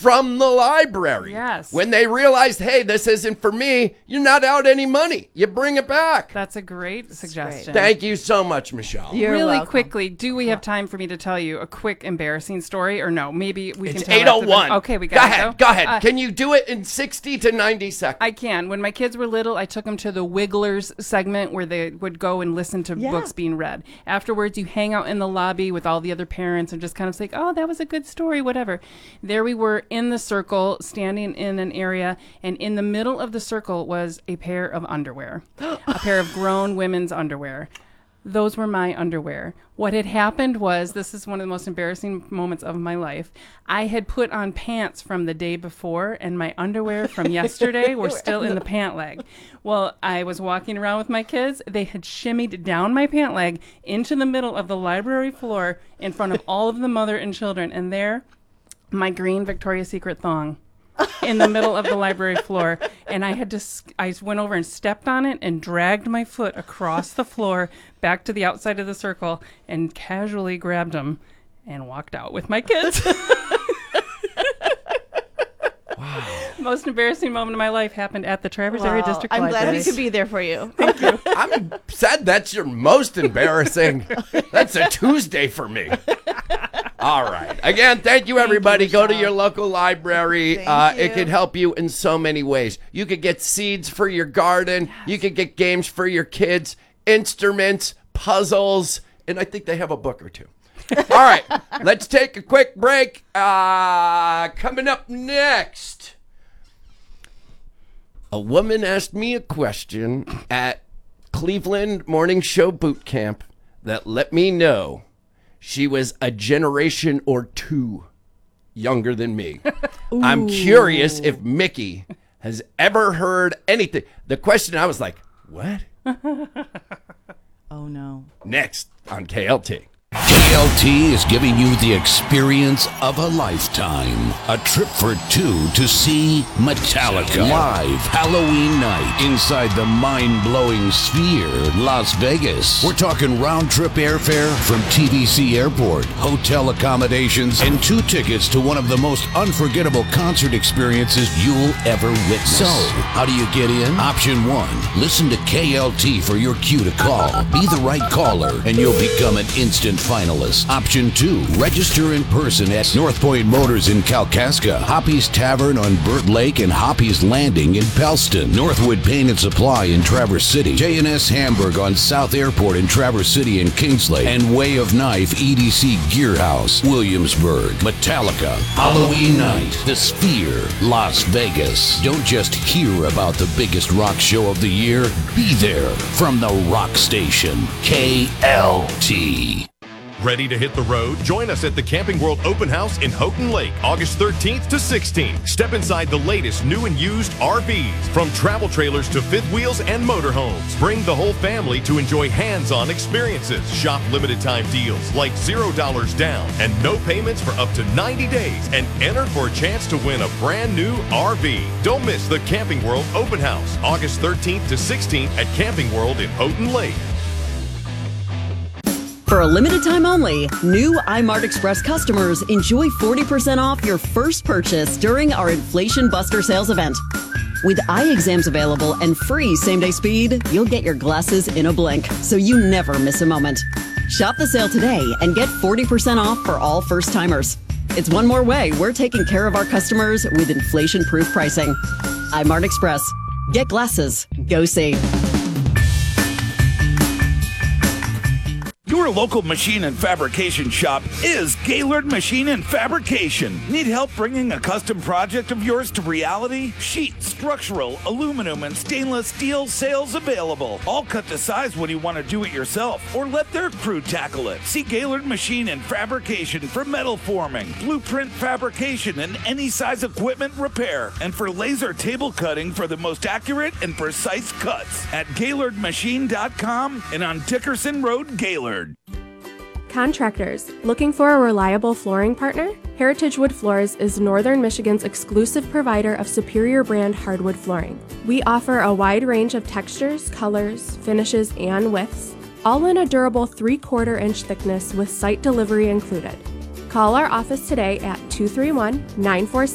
from the library. Yes. When they realized, hey, this isn't for me, you're not out any money. You bring it back. That's a great suggestion. Thank you so much, Michelle. You're really welcome. quickly, do we have time for me to tell you a quick embarrassing story, or no? Maybe we It's can tell 8:01. Okay, we got Go ahead. Can you do it in 60 to 90 seconds? I can. When my kids were little, I took them to the Wigglers segment where they would go and listen to books being read. Afterwards, you hang out in the lobby with all the other parents and just kind of say, oh, that was a good story, whatever. There we were in the circle, standing in an area, and in the middle of the circle was a pair of underwear, a pair of grown women's underwear. Those were my underwear. What had happened was, this is one of the most embarrassing moments of my life. I had put on pants from the day before, and my underwear from yesterday were still in the pant leg. Well, I was walking around with my kids. They had shimmied down my pant leg into the middle of the library floor in front of all of the mother and children. And there, my green Victoria's Secret thong in the middle of the library floor, and I went over and stepped on it and dragged my foot across the floor back to the outside of the circle and casually grabbed them and walked out with my kids. Wow. Most embarrassing moment of my life happened at the Traverse Area District I'm Library. glad we could be there for you. Thank you. I'm sad that's your most embarrassing. That's a Tuesday for me. All right. Again, thank you, everybody. Go to your local library. It could help you in so many ways. You could get seeds for your garden. Yes. You could get games for your kids, instruments, puzzles, and I think they have a book or two. All right. Let's take a quick break. Coming up next, a woman asked me a question at Cleveland Morning Show Boot Camp that let me know she was a generation or two younger than me. I'm curious if Mickey has ever heard anything. The question, I was like, what? Oh, no. Next on KLT. KLT is giving you the experience of a lifetime. A trip for two to see Metallica live Halloween night inside the mind-blowing Sphere, Las Vegas. We're talking round-trip airfare from TVC Airport, hotel accommodations, and 2 tickets to one of the most unforgettable concert experiences you'll ever witness. So, how do you get in? Option 1, listen to KLT for your cue to call. Be the right caller, and you'll become an instant finalist. Option 2, register in person at North Point Motors in Kalkaska, Hoppy's Tavern on Burt Lake, and Hoppy's Landing in Pellston, Northwood Paint and Supply in Traverse City, J&S Hamburg on South Airport in Traverse City and Kingsley, and Way of Knife EDC Gear House, Williamsburg. Metallica, Halloween night, the Sphere, Las Vegas. Don't just hear about the biggest rock show of the year. Be there from the rock station, KLT. Ready to hit the road? Join us at the Camping World Open House in Houghton Lake, August 13th to 16th. Step inside the latest new and used RVs, from travel trailers to fifth wheels and motorhomes. Bring the whole family to enjoy hands-on experiences. Shop limited time deals like $0 down and no payments for up to 90 days, and enter for a chance to win a brand new RV. Don't miss the Camping World Open House, August 13th to 16th at Camping World in Houghton Lake. For a limited time only, new iMart Express customers enjoy 40% off your first purchase during our Inflation Buster sales event. With eye exams available and free same-day speed, you'll get your glasses in a blink, so you never miss a moment. Shop the sale today and get 40% off for all first-timers. It's one more way we're taking care of our customers with inflation-proof pricing. iMart Express. Get glasses. Go see. Your local machine and fabrication shop is Gaylord Machine and Fabrication. Need help bringing a custom project of yours to reality? Sheet, structural, aluminum, and stainless steel sales available. All cut to size when you want to do it yourself or let their crew tackle it. See Gaylord Machine and Fabrication for metal forming, blueprint fabrication, and any size equipment repair, and for laser table cutting for the most accurate and precise cuts at GaylordMachine.com and on Dickerson Road, Gaylord. Contractors, looking for a reliable flooring partner? Heritage Wood Floors is Northern Michigan's exclusive provider of superior brand hardwood flooring. We offer a wide range of textures, colors, finishes, and widths, all in a durable 3/4 inch thickness with site delivery included. Call our office today at 231-946